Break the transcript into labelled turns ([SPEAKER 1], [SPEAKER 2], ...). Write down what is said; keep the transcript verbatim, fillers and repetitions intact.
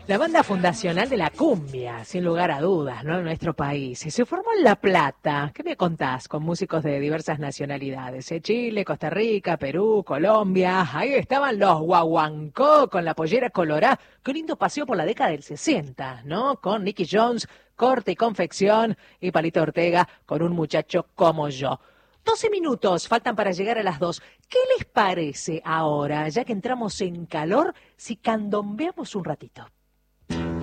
[SPEAKER 1] La banda fundacional de la cumbia, sin lugar a dudas, ¿no? En nuestro país. Y se formó en La Plata. ¿Qué me contás? Con músicos de diversas nacionalidades. ¿eh? Chile, Costa Rica, Perú, Colombia. Ahí estaban los guaguancó con la pollera colorada. Qué lindo paseo por la década del sesenta, ¿no? Con Nicky Jones, corte y confección. Y Palito Ortega con un muchacho como yo. doce minutos faltan para llegar a las dos. ¿Qué les parece ahora, ya que entramos en calor, si candombeamos un ratito?